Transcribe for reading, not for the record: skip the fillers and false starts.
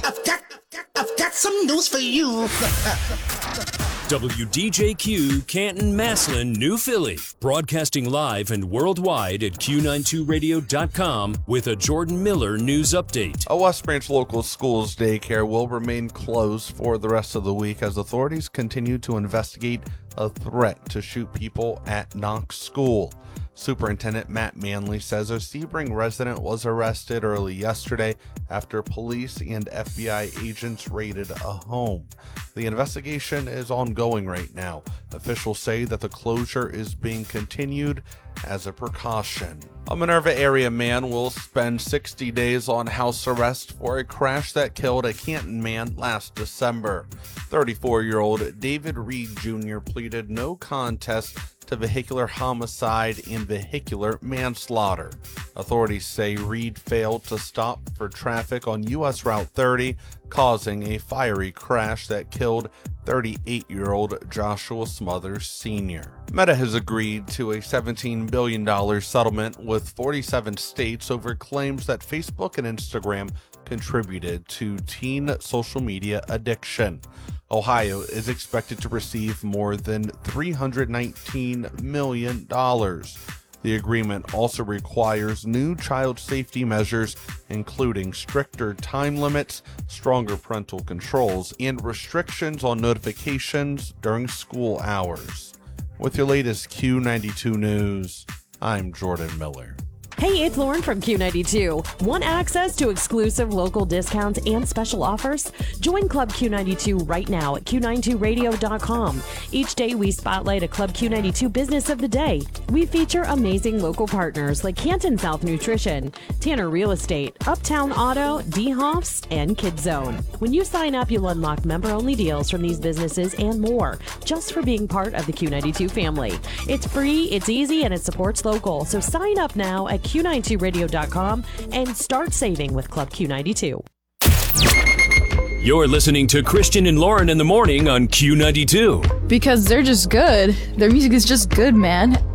I've got some news for you. WDJQ, Canton, Massillon, New Philly. Broadcasting live and worldwide at Q92Radio.com with a Jordan Miller news update. A West Branch local school's daycare will remain closed for the rest of the week as authorities continue to investigate a threat to shoot people at Knox School. Superintendent Matt Manley says a Sebring resident was arrested early yesterday after police and FBI agents raided a home. The investigation is ongoing right now. Officials say that the closure is being continued as a precaution. A Minerva area man will spend 60 days on house arrest for a crash that killed a Canton man last December. 34-year-old David Reed Jr. pleaded no contest to vehicular homicide and vehicular manslaughter. Authorities say Reed failed to stop for traffic on U.S. Route 30, causing a fiery crash that killed 38-year-old Joshua Smothers Sr. Meta has agreed to a $17 billion settlement with 47 states over claims that Facebook and Instagram contributed to teen social media addiction. Ohio is expected to receive more than $319 million. The agreement also requires new child safety measures, including stricter time limits, stronger parental controls, and restrictions on notifications during school hours. With your latest Q92 news, I'm Jordan Miller. Hey, it's Lauren from Q92. Want access to exclusive local discounts and special offers? Join Club Q92 right now at Q92Radio.com. Each day we spotlight a Club Q92 business of the day. We feature amazing local partners like Canton South Nutrition, Tanner Real Estate, Uptown Auto, D-Hoffs, and Kids Zone. When you sign up, you'll unlock member-only deals from these businesses and more, just for being part of the Q92 family. It's free, it's easy, and it supports local. So sign up now at Q92Radio.com and start saving with Club Q92. You're listening to Christian and Lauren in the morning on Q92. Because they're just good. Their music is just good, man.